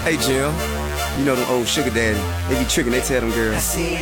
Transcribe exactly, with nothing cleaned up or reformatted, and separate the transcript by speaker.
Speaker 1: Hey Jim, you know them old sugar daddy, they be tricking, they tell them girls,